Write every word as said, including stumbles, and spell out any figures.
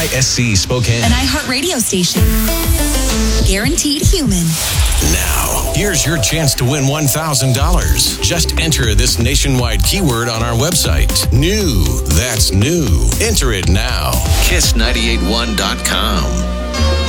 I S C Spokane. An iHeartRadio station. Guaranteed human. Now, here's your chance to win one thousand dollars. Just enter this nationwide keyword on our website. New. That's new. Enter it now. kiss nine eight one dot com.